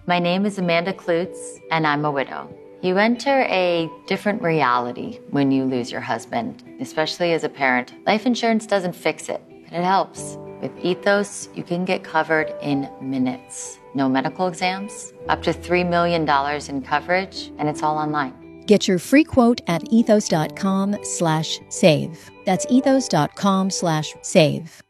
My name is Amanda Klutz, and I'm a widow. You enter a different reality when you lose your husband, especially as a parent. Life insurance doesn't fix it, but it helps. With Ethos, you can get covered in minutes. No medical exams, up to $3 million in coverage, and it's all online. Get your free quote at ethos.com/save. That's ethos.com/save.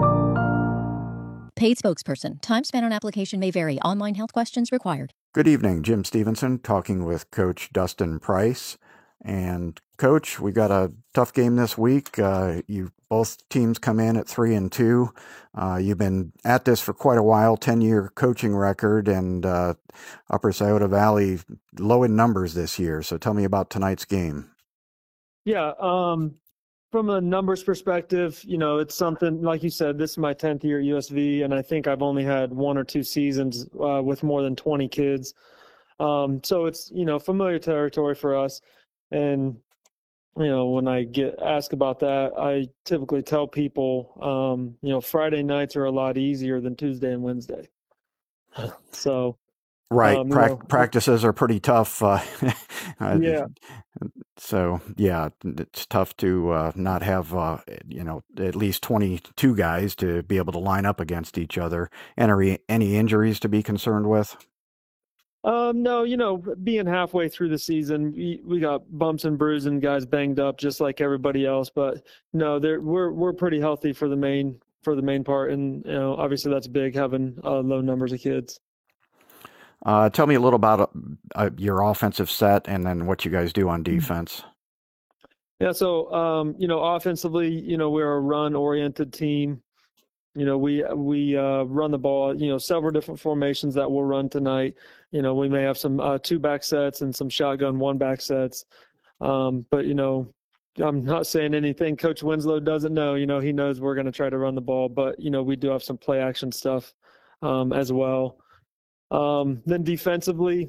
Paid spokesperson. Time spent on application may vary. Online health questions required. Good evening. Jim Stevenson talking with Coach Dustin Price. And Coach, we got a tough game this week. You both teams come in at 3-2. You've been at this for quite a while, 10-year coaching record, and Upper Scioto Valley low in numbers this year. So tell me about tonight's game. Yeah, from a numbers perspective, it's something, like you said, this is my 10th year at USV, and I think I've only had 1 or 2 seasons with more than 20 kids. So it's, familiar territory for us. And, when I get asked about that, I typically tell people, Friday nights are a lot easier than Tuesday and Wednesday. So. Right. Practices are pretty tough. Yeah. So, yeah, it's tough to not have, at least 22 guys to be able to line up against each other. Any injuries to be concerned with? No, being halfway through the season, we got bumps and bruises and guys banged up just like everybody else. But no, we're pretty healthy for the main part, and obviously that's big having low numbers of kids. Tell me a little about your offensive set and then what you guys do on defense. Yeah, so offensively, we're a run-oriented team. We run the ball, several different formations that we'll run tonight. We may have some 2-back sets and some shotgun 1-back sets. But, I'm not saying anything Coach Winslow doesn't know. He knows we're going to try to run the ball, but, we do have some play action stuff as well. Then defensively,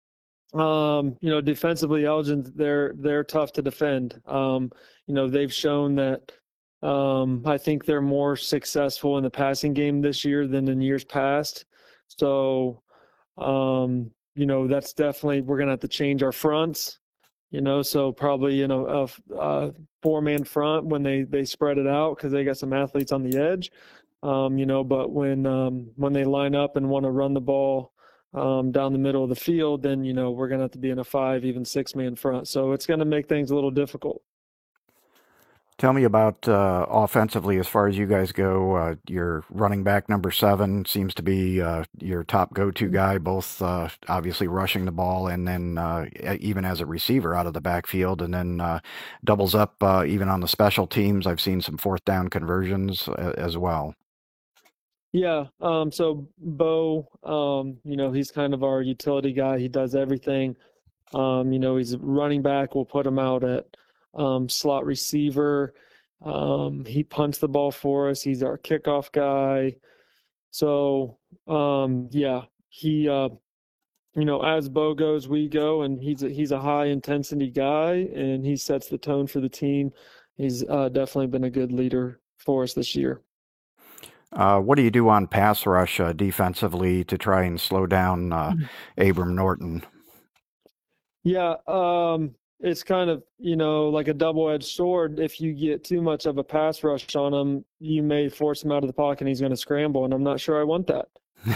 Elgin, they're tough to defend. They've shown that I think they're more successful in the passing game this year than in years past. So, that's definitely, we're going to have to change our fronts, so probably, a 4-man front when they spread it out because they got some athletes on the edge, but when they line up and want to run the ball down the middle of the field, then, we're going to have to be in a 5, even 6-man front. So it's going to make things a little difficult. Tell me about offensively, as far as you guys go. Your running back number 7 seems to be your top go-to guy, both obviously rushing the ball and then even as a receiver out of the backfield, and then doubles up even on the special teams. I've seen some 4th down conversions as well. Yeah. So Bo, he's kind of our utility guy. He does everything. He's a running back. We'll put him out at slot receiver. He punts the ball for us. He's our kickoff guy. So, he, as Bo goes, we go, and he's a high intensity guy, and he sets the tone for the team. He's definitely been a good leader for us this year. What do you do on pass rush defensively to try and slow down Abram Norton? Yeah, it's kind of, like a double-edged sword. If you get too much of a pass rush on him, you may force him out of the pocket and he's going to scramble, and I'm not sure I want that.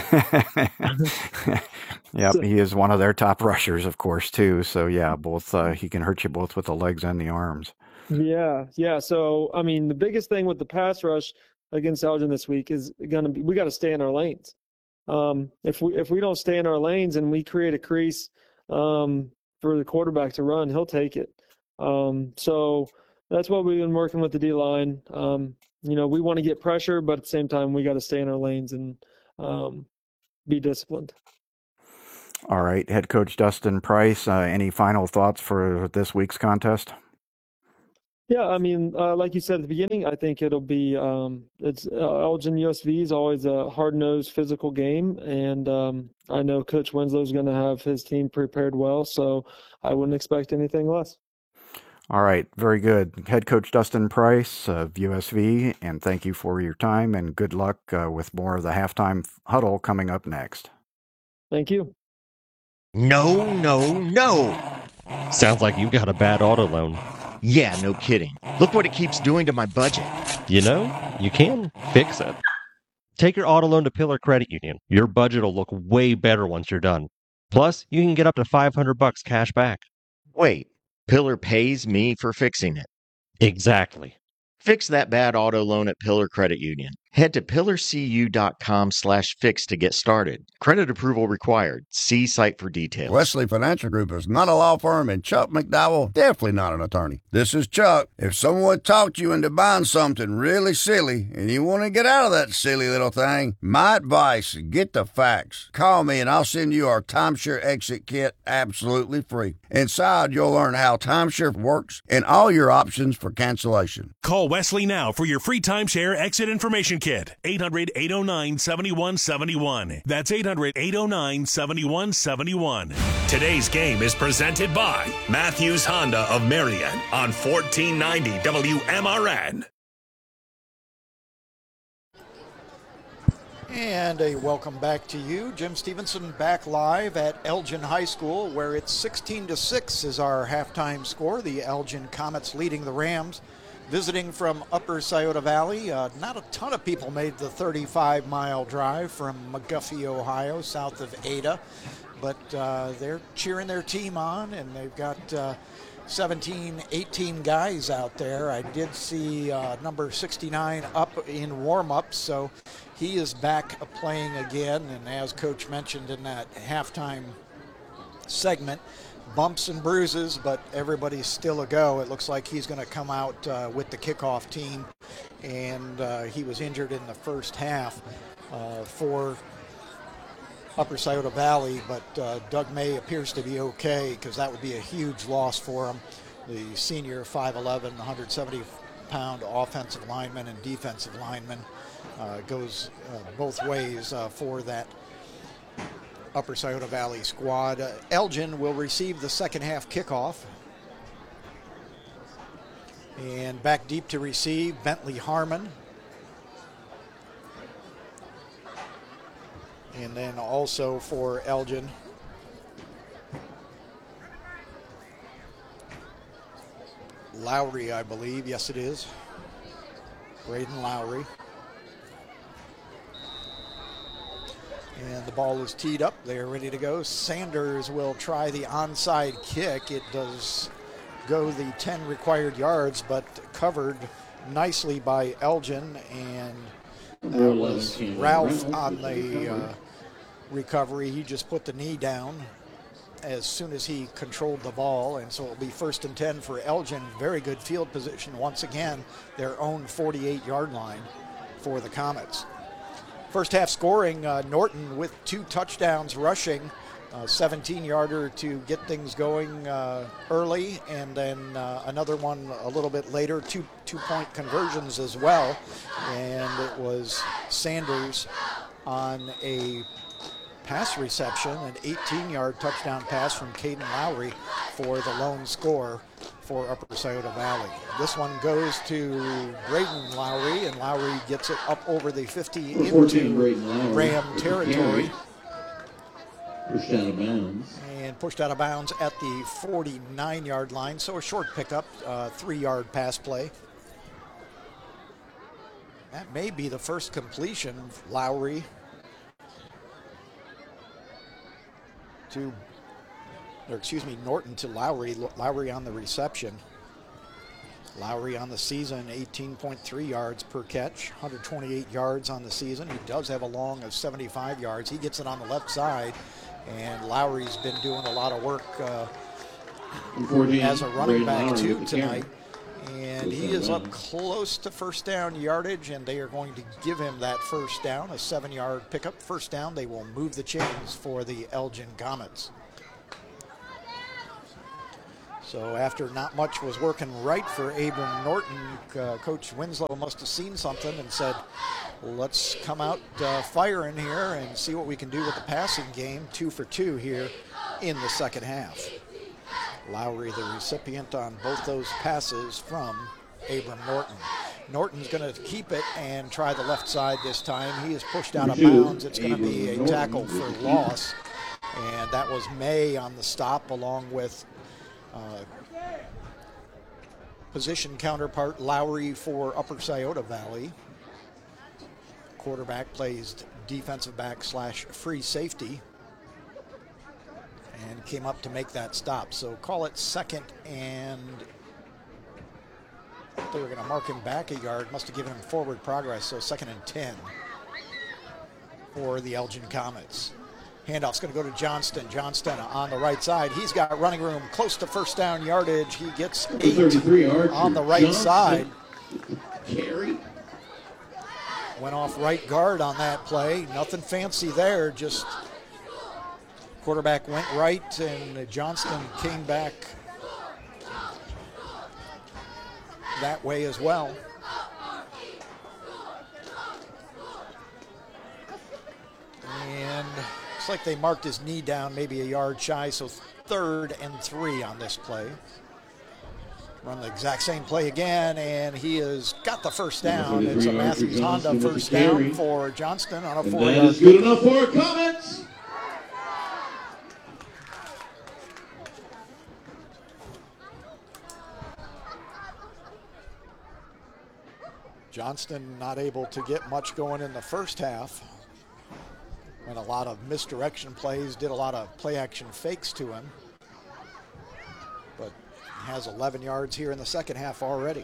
Yep, he is one of their top rushers, of course, too. So, yeah, both he can hurt you both with the legs and the arms. Yeah. So, the biggest thing with the pass rush against Elgin this week is going to be, we got to stay in our lanes. If we don't stay in our lanes and we create a crease for the quarterback to run, he'll take it. So that's what we've been working with the D-line. We want to get pressure, but at the same time, we got to stay in our lanes and be disciplined. All right. Head coach Dustin Price, any final thoughts for this week's contest? Yeah, like you said at the beginning, I think it'll be it's Elgin USV is always a hard-nosed physical game, and I know Coach Winslow's going to have his team prepared well, so I wouldn't expect anything less. All right, very good. Head coach Dustin Price of USV, and thank you for your time, and good luck with more of the halftime huddle coming up next. Thank you. No, no, no. Sounds like you got a bad auto loan. Yeah, no kidding. Look what it keeps doing to my budget. You know, you can fix it. Take your auto loan to Pillar Credit Union. Your budget will look way better once you're done. Plus, you can get up to $500 cash back. Wait, Pillar pays me for fixing it. Exactly. Fix that bad auto loan at Pillar Credit Union. Head to pillarcu.com/fix to get started. Credit approval required. See site for details. Wesley Financial Group is not a law firm, and Chuck McDowell definitely not an attorney. This is Chuck. If someone talked you into buying something really silly and you want to get out of that silly little thing, my advice, get the facts. Call me and I'll send you our timeshare exit kit absolutely free. Inside, you'll learn how timeshare works and all your options for cancellation. Call Wesley now for your free timeshare exit information kit. 800-809-7171. That's 800-809-7171. Today's game is presented by Matthews Honda of Marion on 1490 WMRN. And a welcome back to you. Jim Stevenson back live at Elgin High School, where it's 16-6 is our halftime score. The Elgin Comets leading the Rams. Visiting from Upper Scioto Valley, not a ton of people made the 35-mile drive from McGuffey, Ohio, south of Ada. But they're cheering their team on, and they've got 17, 18 guys out there. I did see number 69 up in warm-ups, so he is back playing again. And as Coach mentioned in that halftime segment, bumps and bruises, but everybody's still a go. It looks like he's going to come out with the kickoff team, and he was injured in the first half for Upper Scioto Valley, but Doug May appears to be okay, because that would be a huge loss for him. The senior 5'11", 170-pound offensive lineman and defensive lineman goes both ways for that Upper Scioto Valley squad. Elgin will receive the second half kickoff. And back deep to receive, Bentley Harmon. And then also for Elgin, Lowry, I believe. Yes, it is. Braden Lowry. And the ball is teed up. They are ready to go. Sanders will try the onside kick. It does go the 10 required yards, but covered nicely by Elgin. And that was Ralph on the recovery. He just put the knee down as soon as he controlled the ball. And so it'll be 1st and 10 for Elgin. Very good field position. Once again, their own 48-yard line for the Comets. First half scoring, Norton with 2 touchdowns rushing, 17-yarder to get things going early, and then another one a little bit later, two-point conversions as well. And it was Sanders on a pass reception, an 18-yard touchdown pass from Caden Lowry for the lone score for Upper Scioto Valley. This one goes to Braden Lowry, and Lowry gets it up over the 50 into Ram territory. Pushed out of bounds. And pushed out of bounds at the 49-yard line, so a short pickup, 3-yard pass play. That may be the first completion, Lowry to, or excuse me, Norton to Lowry. Lowry on the reception. Lowry on the season, 18.3 yards per catch, 128 yards on the season. He does have a long of 75 yards. He gets it on the left side, and Lowry's been doing a lot of work as a running back too tonight. And he is up close to first down yardage, and they are going to give him that first down, a 7-yard pickup. First down, they will move the chains for the Elgin Comets. So after not much was working right for Abram Norton, Coach Winslow must have seen something and said, let's come out firing here and see what we can do with the passing game. 2 for 2 here in the second half. Lowry, the recipient on both those passes from Abram Norton. Norton's going to keep it and try the left side this time. He is pushed out of bounds. It's going to be a tackle for loss. And that was May on the stop, along with position counterpart Lowry for Upper Scioto Valley. Quarterback plays defensive back / free safety and came up to make that stop. So call it second, and they were going to mark him back a yard. Must have given him forward progress, so 2nd and 10 for the Elgin Comets. Handoff's going to go to Johnston. Johnston on the right side. He's got running room close to first down yardage. He gets 8 on the right side. Carry. Went off right guard on that play. Nothing fancy there. Just quarterback went right, and Johnston came back that way as well. And looks like they marked his knee down maybe a yard shy, so 3rd and 3 on this play. Run the exact same play again, and he has got the first down. It's a Matthews Honda first down for Johnston on a 4-yard. That is good enough for Comets. Johnston not able to get much going in the first half. And a lot of misdirection plays, did a lot of play action fakes to him. But has 11 yards here in the second half already.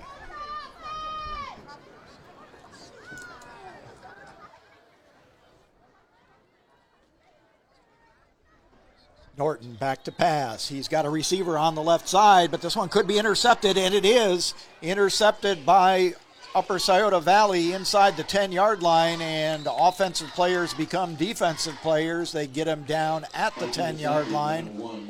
Norton back to pass. He's got a receiver on the left side, but this one could be intercepted, and it is intercepted by Upper Scioto Valley inside the 10-yard line, and offensive players become defensive players. They get him down at the 10-yard line.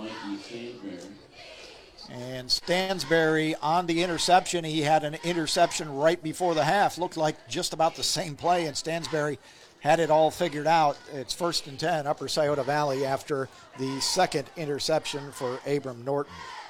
And Stansberry on the interception. He had an interception right before the half. Looked like just about the same play, and Stansberry had it all figured out. It's 1st and 10, Upper Scioto Valley, after the second interception for Abram Norton.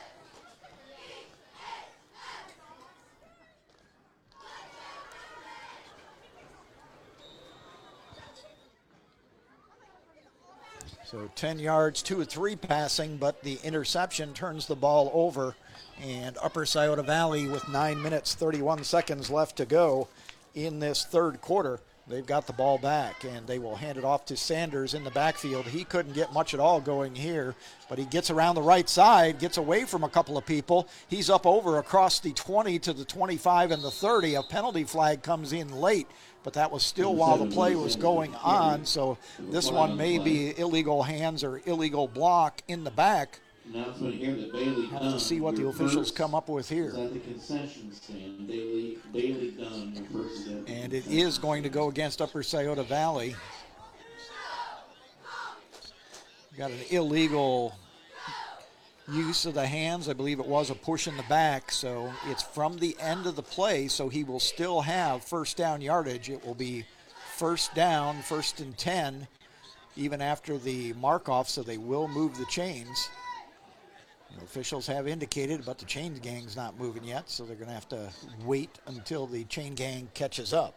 So 10 yards, 2 of 3 passing, but the interception turns the ball over. And Upper Scioto Valley, with 9 minutes, 31 seconds left to go in this third quarter, they've got the ball back, and they will hand it off to Sanders in the backfield. He couldn't get much at all going here, but he gets around the right side, gets away from a couple of people. He's up over across the 20 to the 25 and the 30. A penalty flag comes in late, but that was still while the play was going on, so this one may be illegal hands or illegal block in the back. Have to see what the officials come up with here. And it is going to go against Upper Scioto Valley. Got an illegal use of the hands. I believe it was a push in the back, so it's from the end of the play, so he will still have first down yardage. It will be first down, 1st and 10, even after the mark-off, so they will move the chains. The officials have indicated, but the chain gang's not moving yet, so they're going to have to wait until the chain gang catches up.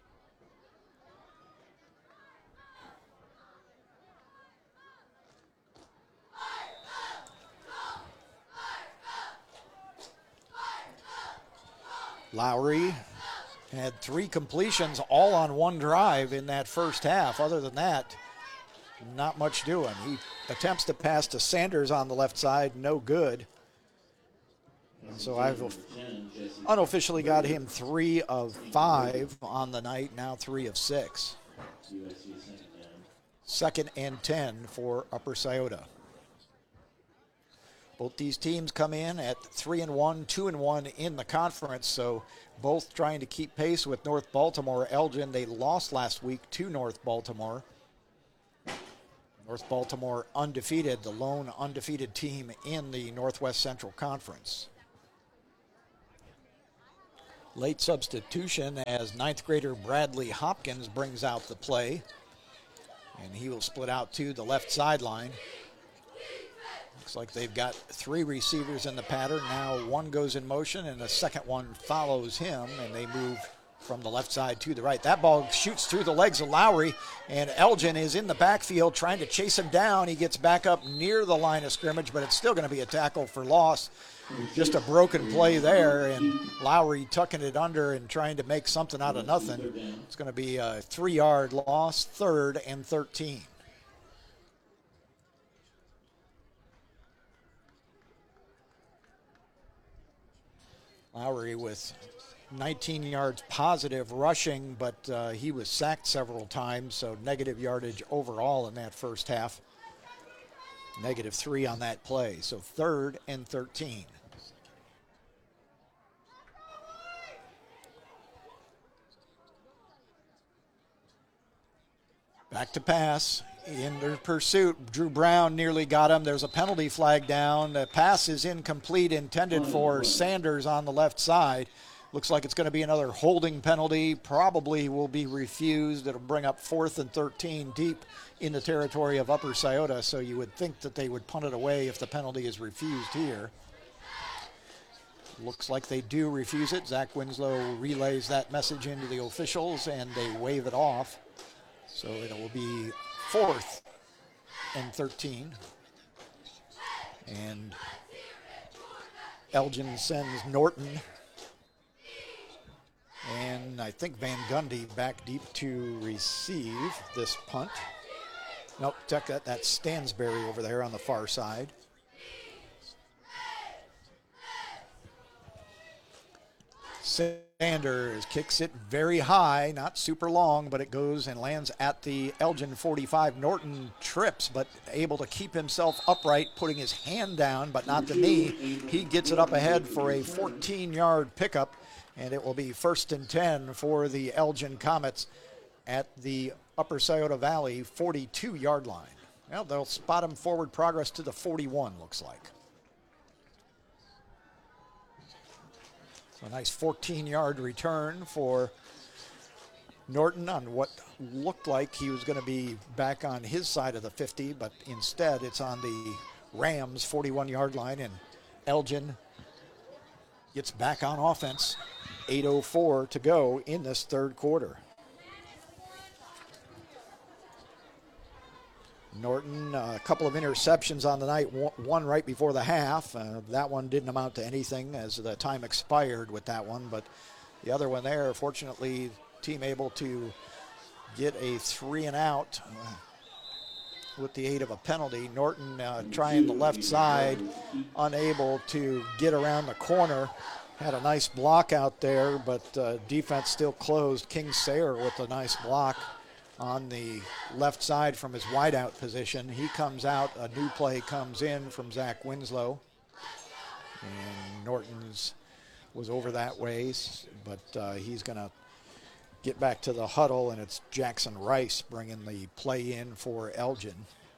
Lowry had 3 completions all on one drive in that first half. Other than that, not much doing. He attempts to pass to Sanders on the left side, no good. And so I've unofficially got him 3 of 5 on the night, now 3 of 6. 2nd and 10 for Upper Scioto. Both these teams come in at 3-1, 2-1 in the conference, so both trying to keep pace with North Baltimore. Elgin, they lost last week to North Baltimore. North Baltimore undefeated, the lone undefeated team in the Northwest Central Conference. Late substitution as 9th grader Bradley Hopkins brings out the play, and he will split out to the left sideline. Looks like they've got 3 receivers in the pattern. Now one goes in motion and the second one follows him, and they move from the left side to the right. That ball shoots through the legs of Lowry, and Elgin is in the backfield trying to chase him down. He gets back up near the line of scrimmage, but it's still going to be a tackle for loss. Just a broken play there, and Lowry tucking it under and trying to make something out of nothing. It's going to be a 3-yard loss, 3rd and 13. Lowry with 19 yards positive rushing, but he was sacked several times, so negative yardage overall in that first half. -3 on that play, so 3rd and 13. Back to pass. In their pursuit, Drew Brown nearly got him. There's a penalty flag down. The pass is incomplete, intended for Sanders on the left side. Looks like it's going to be another holding penalty. Probably will be refused. It'll bring up 4th and 13 deep in the territory of Upper Scioto, so you would think that they would punt it away if the penalty is refused here. Looks like they do refuse it. Zach Winslow relays that message into the officials, and they wave it off. So it will be 4th and 13. And Elgin sends Norton. And I think Van Gundy back deep to receive this punt. Nope, check that. That's Stansberry over there on the far side. Sanders kicks it very high, not super long, but it goes and lands at the Elgin 45. Norton trips, but able to keep himself upright, putting his hand down, but not the knee. He gets it up ahead for a 14-yard pickup, and it will be 1st and 10 for the Elgin Comets at the Upper Scioto Valley 42-yard line. Well, they'll spot him forward progress to the 41, looks like. So a nice 14-yard return for Norton on what looked like he was going to be back on his side of the 50, but instead it's on the Rams' 41-yard line, and Elgin gets back on offense. 8:04 to go in this third quarter. Norton, a couple of interceptions on the night, one right before the half. That one didn't amount to anything as the time expired with that one, but the other one there, fortunately, team able to get a 3-and-out with the aid of a penalty. Norton trying the left side, unable to get around the corner. Had a nice block out there, but defense still closed. King Sayer with a nice block on the left side from his wideout position. He comes out, a new play comes in from Zach Winslow. And Norton's was over that way, but he's going to get back to the huddle, and it's Jackson Rice bringing the play in for Elgin.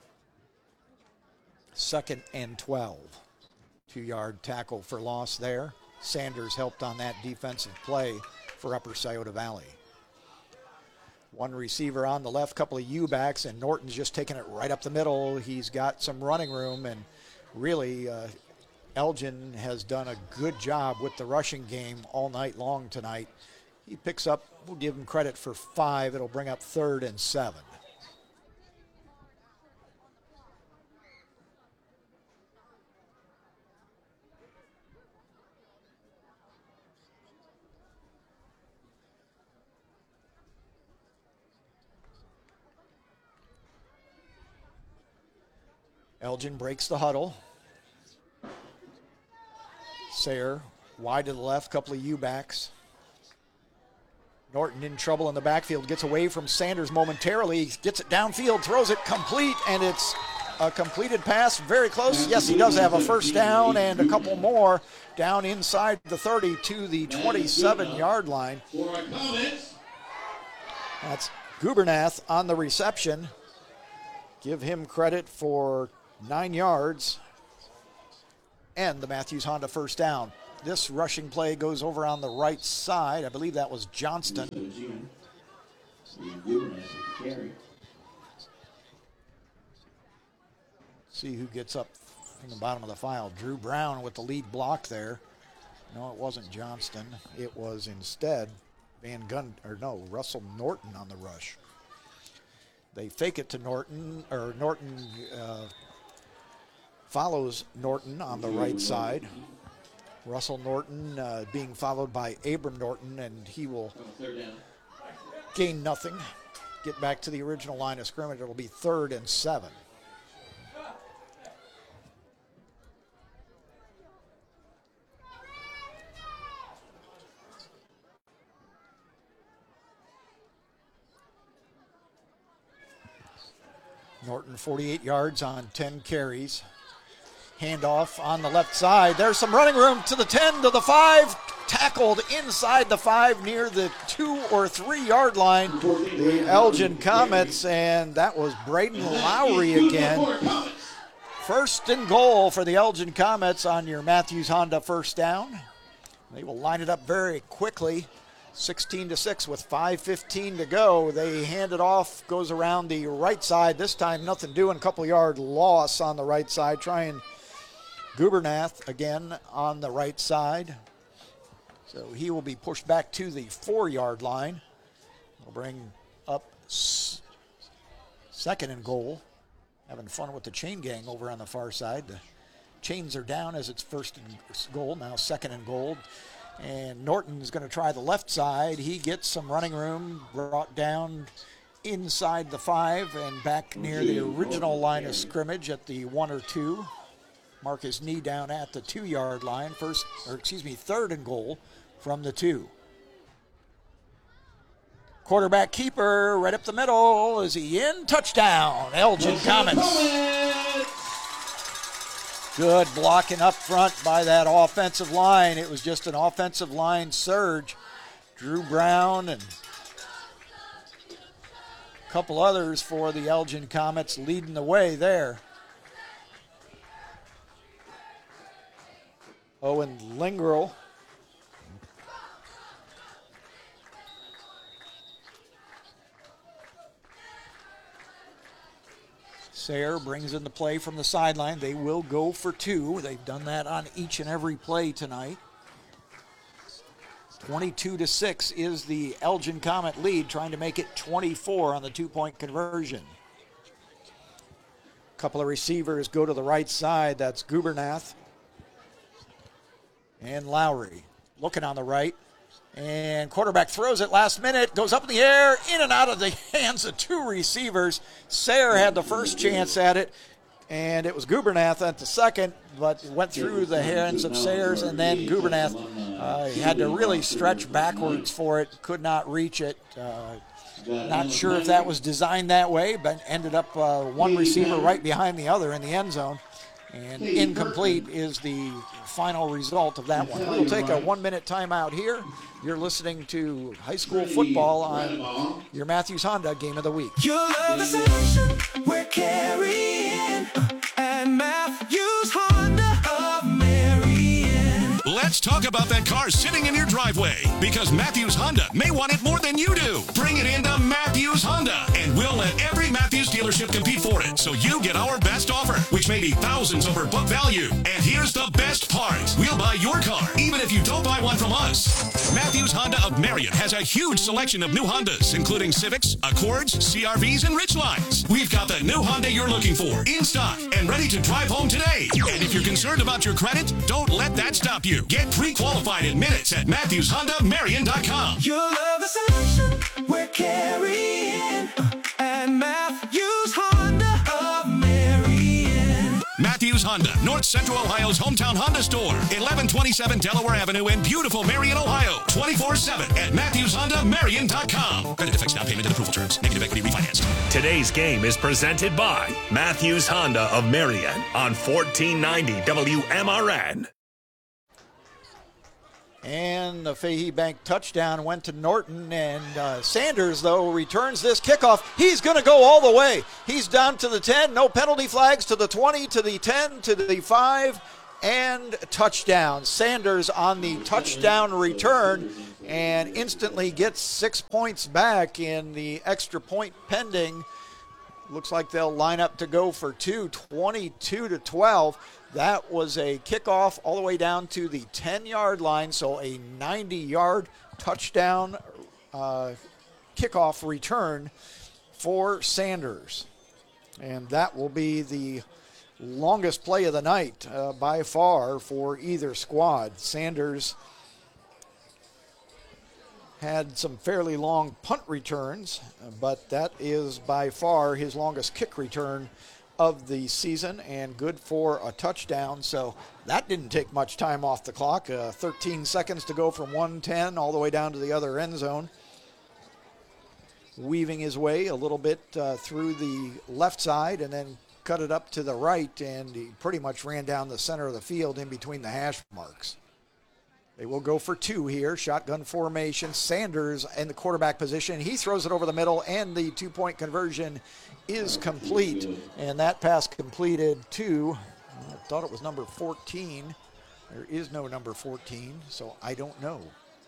2nd and 12. 2-yard tackle for loss there. Sanders helped on that defensive play for Upper Scioto Valley. One receiver on the left, couple of U-backs, and Norton's just taking it right up the middle. He's got some running room, and really Elgin has done a good job with the rushing game all night long tonight. He picks up, we'll give him credit for 5. It'll bring up 3rd and 7. Elgin breaks the huddle. Sayer wide to the left, couple of U-backs. Norton in trouble in the backfield, gets away from Sanders momentarily, gets it downfield, throws it complete, and it's a completed pass, very close. Yes, he does have a first down and a couple more down inside the 30 to the 27-yard line. That's Gubernath on the reception. Give him credit for 9 yards and the Matthews Honda first down. This rushing play goes over on the right side. I believe that was Johnston. See who gets up from the bottom of the file. Drew Brown with the lead block there. No, it wasn't Johnston. It was instead Russell Norton on the rush. They fake it to Norton, or Norton follows Norton on the right side. Russell Norton being followed by Abram Norton, and he will gain nothing. Get back to the original line of scrimmage. It'll be 3rd and 7. Norton 48 yards on 10 carries. Handoff on the left side. There's some running room to the 10, to the 5. Tackled inside the 5 near the 2 or 3 yard line. The Elgin Comets, and that was Braden Lowry again. 1st and goal for the Elgin Comets on your Matthews Honda first down. They will line it up very quickly. 16-6 with 5:15 to go. They hand it off, goes around the right side. This time nothing doing, couple yard loss on the right side. Trying Gubernath again on the right side. So he will be pushed back to the 4 yard line. We'll bring up 2nd and goal. Having fun with the chain gang over on the far side. The chains are down as it's 1st and goal, now 2nd and goal. And Norton's going to try the left side. He gets some running room, brought down inside the 5 and back near the original line of scrimmage at the 1 or 2. Mark his knee down at the 2 yard line. 3rd and goal from the 2. Quarterback keeper right up the middle. Is he in? Touchdown, Elgin Comets. Good blocking up front by that offensive line. It was just an offensive line surge. Drew Brown and a couple others for the Elgin Comets leading the way there. Owen Lingerl. Sayre brings in the play from the sideline. They will go for 2. They've done that on each and every play tonight. 22-6 is the Elgin Comet lead, trying to make it 24 on the 2-point conversion. A couple of receivers go to the right side. That's Gubernath and Lowry. Looking on the right. And quarterback throws it last minute, goes up in the air, in and out of the hands of 2 receivers. Sayre had the first chance at it, and it was Gubernath at the second, but went through the hands of Sayers, and then Gubernath had to really stretch backwards for it, could not reach it. Not sure if that was designed that way, but ended up one receiver right behind the other in the end zone. And incomplete is the final result of that one. We'll take a 1-minute timeout here. You're listening to high school football on your Matthews Honda Game of the Week. Your love is solution we're carrying, and Matthews Honda of Marion. Let's talk about that car sitting in your driveway, because Matthews Honda may want it more than you do. Bring it into Matthews Honda, and we'll let every Matthews dealership compete for it, so you get our best offer, which may be thousands over book value. And here's the best part. We'll buy your car, even if you don't buy one from us. Matthews Honda of Marion has a huge selection of new Hondas, including Civics, Accords, CRVs, and Ridgelines. We've got the new Honda you're looking for in stock and ready to drive home today. And if you're concerned about your credit, don't let that stop you. Get pre-qualified in minutes at MatthewsHondaMarion.com. Your love is solution we're carrying, and Matthews Honda of Marion. Matthews Honda, North Central Ohio's hometown Honda store. 1127 Delaware Avenue in beautiful Marion, Ohio. 24/7 at MatthewsHondaMarion.com. Credit affects down payment and approval terms. Negative equity refinance. Today's game is presented by Matthews Honda of Marion on 1490 WMRN. And the Fahey Bank touchdown went to Norton, and Sanders, though, returns this kickoff. He's going to go all the way. He's down to the 10, no penalty flags, to the 20, to the 10, to the 5, and touchdown. Sanders on the touchdown return and instantly gets 6 points back in the extra point pending. Looks like they'll line up to go for 2, 22-12. That was a kickoff all the way down to the 10-yard line, so a 90-yard touchdown kickoff return for Sanders. And that will be the longest play of the night by far for either squad. Sanders had some fairly long punt returns, but that is by far his longest kick return of the season and good for a touchdown. So that didn't take much time off the clock. 13 seconds to go from 110 all the way down to the other end zone. Weaving his way a little bit through the left side and then cut it up to the right, and he pretty much ran down the center of the field in between the hash marks. They will go for two here. Shotgun formation. Sanders in the quarterback position. He throws it over the middle, and the two-point conversion is complete. And that pass completed to, I thought it was number 14. There is no number 14, so I don't know.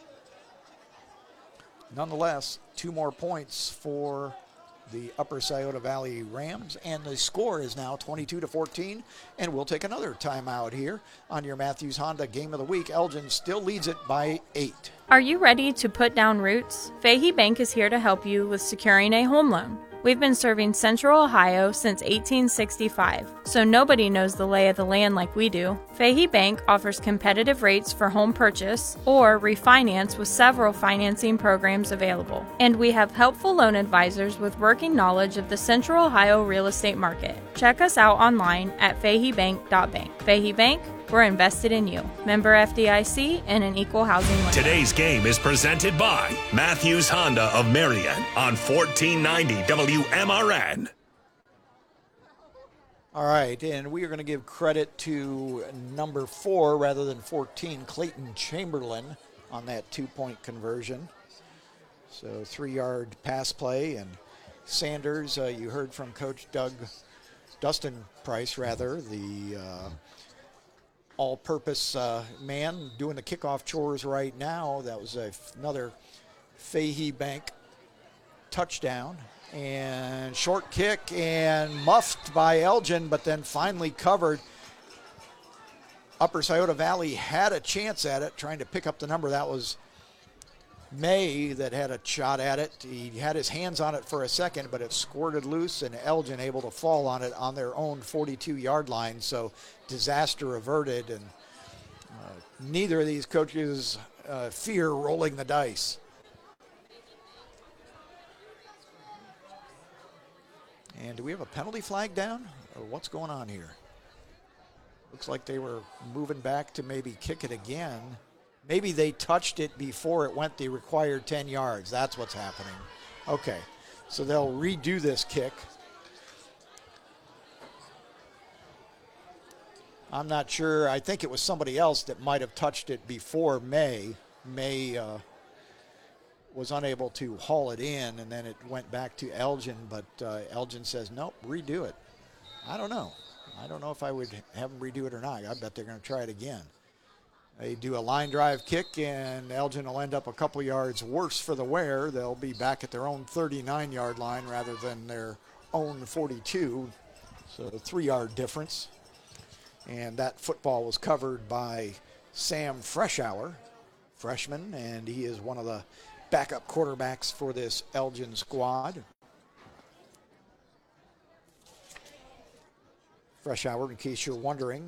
Nonetheless, 2 more points for the Upper Scioto Valley Rams, and the score is now 22-14, and we'll take another timeout here on your Matthews Honda Game of the Week. Elgin still leads it by 8. Are you ready to put down roots? Fahey Bank is here to help you with securing a home loan. We've been serving Central Ohio since 1865, so nobody knows the lay of the land like we do. Fahey Bank offers competitive rates for home purchase or refinance with several financing programs available. And we have helpful loan advisors with working knowledge of the Central Ohio real estate market. Check us out online at faheybank.bank. Fahey Bank, we're invested in you. Member FDIC and an equal housing lender. Today's game is presented by Matthews Honda of Marion on 1490 WMRN. All right, and we are going to give credit to number 4 rather than 14, Clayton Chamberlain, on that 2-point conversion. So 3-yard pass play, and Sanders, you heard from Coach Dustin Price, the all-purpose man doing the kickoff chores right now. That was another Fahey Bank touchdown. And short kick and muffed by Elgin, but then finally covered. Upper Scioto Valley had a chance at it, trying to pick up the number. That was May that had a shot at it. He had his hands on it for a second, but it squirted loose, and Elgin able to fall on it on their own 42-yard line. So disaster averted, and neither of these coaches fear rolling the dice. And do we have a penalty flag down? Or what's going on here? Looks like they were moving back to maybe kick it again. Maybe they touched it before it went the required 10 yards. That's what's happening. Okay, so they'll redo this kick. I'm not sure. I think it was somebody else that might have touched it before May. May was unable to haul it in, and then it went back to Elgin, but Elgin says, nope, redo it. I don't know. I don't know if I would have them redo it or not. I bet they're going to try it again. They do a line drive kick, and Elgin will end up a couple yards worse for the wear. They'll be back at their own 39-yard line rather than their own 42, so a 3-yard difference. And that football was covered by Sam Freshour, freshman, and he is one of the backup quarterbacks for this Elgin squad. Freshour, in case you're wondering,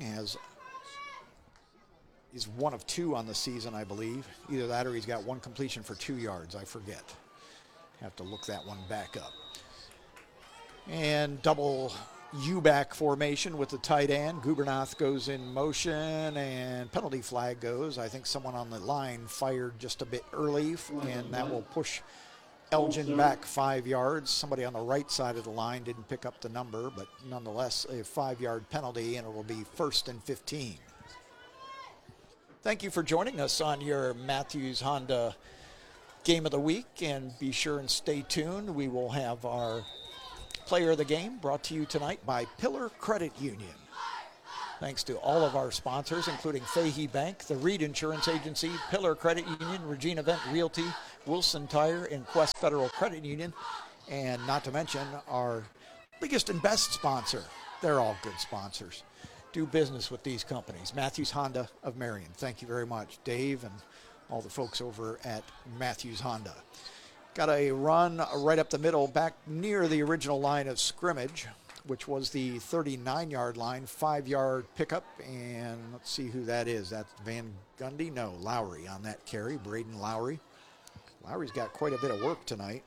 he's 1 of 2 on the season, I believe. Either that or he's got 1 completion for 2 yards. I forget. Have to look that one back up. And double U-back formation with the tight end. Gubernath goes in motion, and penalty flag goes. I think someone on the line fired just a bit early, and that will push Elgin back 5 yards. Somebody on the right side of the line didn't pick up the number, but nonetheless a 5-yard penalty, and it will be 1st and 15. Thank you for joining us on your Matthews Honda Game of the Week, and be sure and stay tuned. We will have our Player of the Game brought to you tonight by Pillar Credit Union. Thanks to all of our sponsors, including Fahey Bank, the Reed Insurance Agency, Pillar Credit Union, Regina Vent Realty, Wilson Tire, and Quest Federal Credit Union, and not to mention our biggest and best sponsor. They're all good sponsors. Do business with these companies. Matthews Honda of Marion. Thank you very much, Dave, and all the folks over at Matthews Honda. Got a run right up the middle, back near the original line of scrimmage, which was the 39-yard line, 5-yard pickup. And let's see who that is. That's Van Gundy? No, Lowry on that carry, Braden Lowry. Lowry's got quite a bit of work tonight.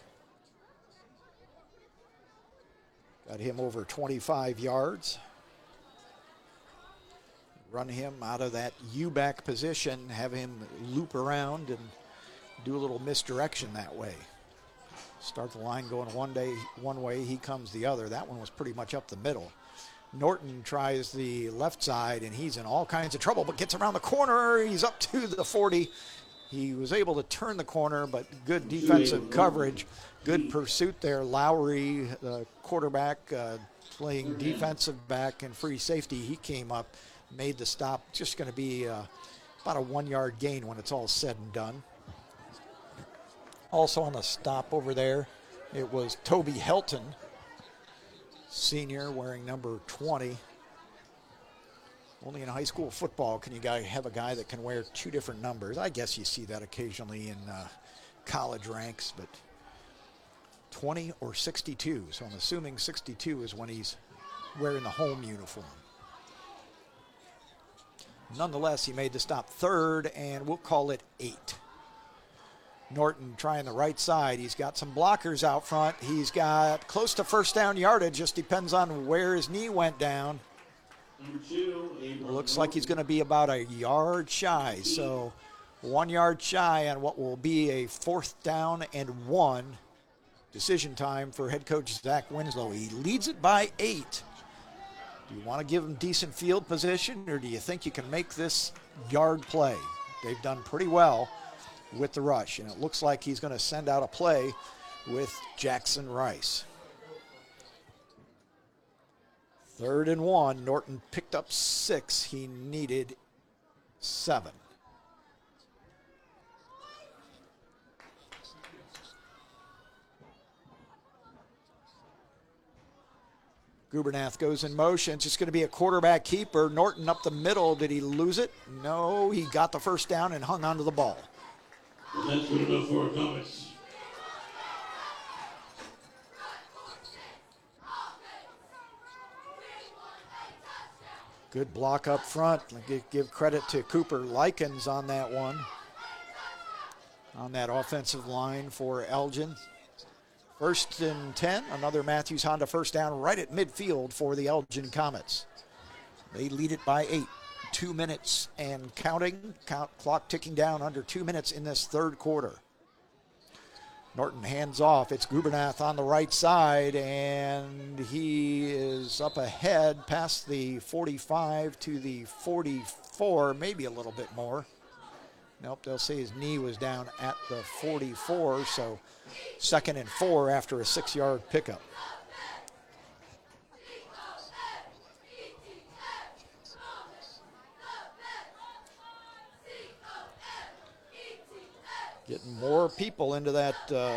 Got him over 25 yards. Run him out of that U-back position, have him loop around and do a little misdirection that way. Start the line going one way, he comes the other. That one was pretty much up the middle. Norton tries the left side, and he's in all kinds of trouble, but gets around the corner. He's up to the 40. He was able to turn the corner, but good defensive coverage. Good pursuit there. Lowry, the quarterback, playing defensive back and free safety. He came up, made the stop. Just going to be about a 1-yard gain when it's all said and done. Also on the stop over there, it was Toby Helton, senior, wearing number 20. Only in high school football can you have a guy that can wear 2 different numbers. I guess you see that occasionally in college ranks, but 20 or 62. So I'm assuming 62 is when he's wearing the home uniform. Nonetheless, he made the stop, 3rd, and we'll call it 8. Norton trying the right side. He's got some blockers out front. He's got close to first down yardage. Just depends on where his knee went down. Looks like he's going to be about a yard shy. So 1 yard shy on what will be a 4th down and 1. Decision time for head coach Zach Winslow. He leads it by 8. Do you want to give him decent field position, or do you think you can make this yard play? They've done pretty well with the rush, and it looks like he's going to send out a play with Jackson Rice. 3rd and 1. Norton picked up 6. He needed 7. Gubernath goes in motion. It's just going to be a quarterback keeper. Norton up the middle. Did he lose it? No, he got the first down and hung onto the ball. That's good enough for comments. Good block up front. Give credit to Cooper Likens on that one. On that offensive line for Elgin. 1st and 10. Another Matthews Honda first down right at midfield for the Elgin Comets. They lead it by 8. 2 minutes and counting. Clock ticking down under 2 minutes in this 3rd quarter. Norton hands off. It's Gubernath on the right side, and he is up ahead past the 45 to the 44, maybe a little bit more. Nope, they'll say his knee was down at the 44, so 2nd and 4 after a 6-yard pickup. Getting more people into that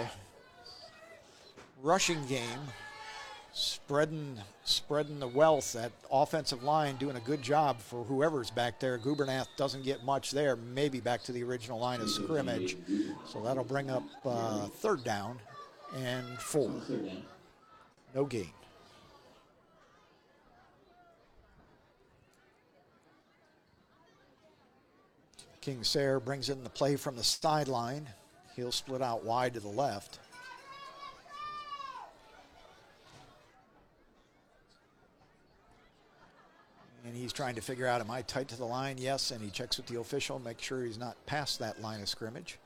rushing game, spreading the wealth. That offensive line doing a good job for whoever's back there. Gubernath doesn't get much there, maybe back to the original line of scrimmage. So that'll bring up 3rd down and 4. No gain. King Sayre brings in the play from the sideline. He'll split out wide to the left. And he's trying to figure out, am I tight to the line? Yes, and he checks with the official, make sure he's not past that line of scrimmage.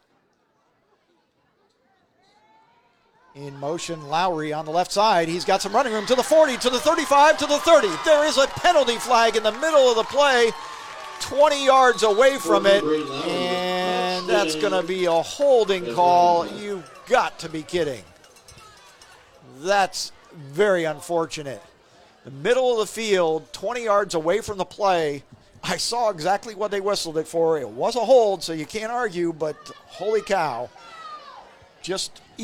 In motion, Lowry on the left side. He's got some running room to the 40, to the 35, to the 30. There is a penalty flag in the middle of the play. 20 yards away from it, and that's going to be a holding call. You've got to be kidding. That's very unfortunate. The middle of the field, 20 yards away from the play. I saw exactly what they whistled it for. It was a hold, so you can't argue, but holy cow. Just